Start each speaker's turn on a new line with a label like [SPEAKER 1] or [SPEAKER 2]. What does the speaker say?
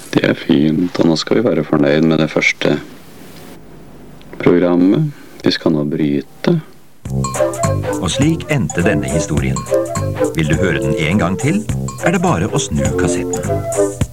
[SPEAKER 1] Det er fint, og nå skal vi være fornøyd med det første programmet. Vi skal nå bryte.
[SPEAKER 2] Og slik endte denne historien. Vil du høre den en gang til, er det bare å snu kassetten.